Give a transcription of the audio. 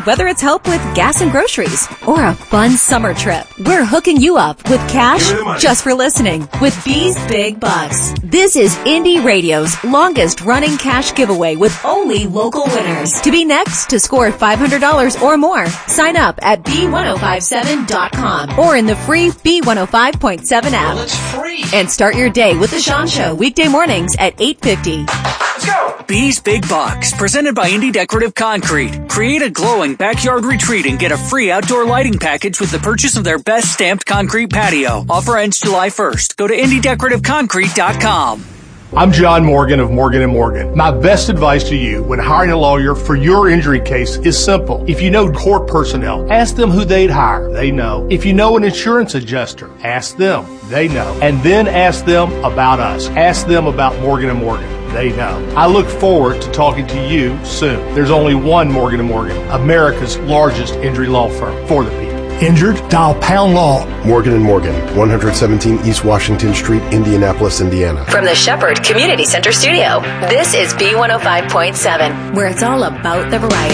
Whether it's help with gas and groceries or a fun summer trip, we're hooking you up with cash just for listening with B's Big Bucks. This is Indie Radio's longest running cash giveaway with only local winners. To be next to score $500 or more, sign up at B1057.com or in the free B105.7 app. Well, it's free. And start your day with The Sean Show weekday mornings at 8:50. Let's go. B's Big Bucks, presented by Indie Decorative Concrete. Create a glowing backyard retreat and get a free outdoor lighting package with the purchase of their best stamped concrete patio. Offer ends July 1st. Go to IndieDecorativeConcrete.com. I'm John Morgan of Morgan & Morgan. My best advice to you when hiring a lawyer for your injury case is simple. If you know court personnel, ask them who they'd hire. They know. If you know an insurance adjuster, ask them. They know. And then ask them about us. Ask them about Morgan & Morgan. They know. I look forward to talking to you soon. There's only one Morgan & Morgan, America's largest injury law firm for the people. Injured? Dial Pound Law. Morgan & Morgan, 117 East Washington Street, Indianapolis, Indiana. From the Shepherd Community Center studio, this is B105.7, where it's all about the variety.